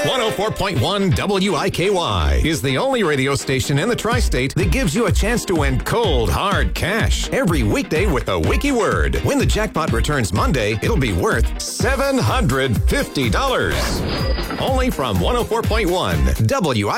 104.1 WIKY is the only radio station in the tri-state that gives you a chance to win cold, hard cash every weekday with a wiki word. When the jackpot returns Monday, it'll be worth $750. Only from 104.1 WIKY.